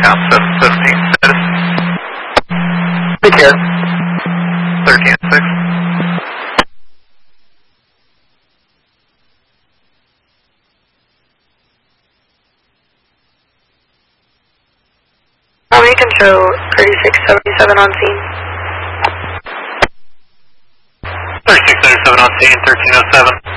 TACOM 717, status. Take care. 13-6. You can show 3677 on scene. 3677 on scene, 1307.